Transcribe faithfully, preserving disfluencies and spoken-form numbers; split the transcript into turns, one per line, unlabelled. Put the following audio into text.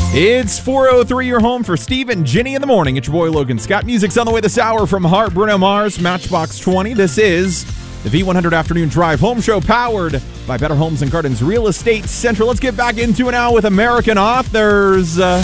It's four oh three, you're home for Steve and Ginny in the morning. It's your boy Logan Scott. Music's on the way this hour from Heart, Bruno Mars, Matchbox twenty. This is the V one hundred Afternoon Drive Home Show, powered by Better Homes and Gardens Real Estate Central. Let's get back into it now with American authors. Uh,